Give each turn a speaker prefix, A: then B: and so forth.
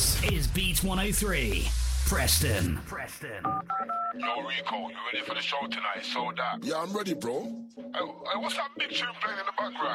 A: This is Beat 103. Preston.
B: Yo, Rico, you ready for the show tonight? So that.
C: Yeah, I'm ready, bro.
B: Hey, what's that big tune playing in the background?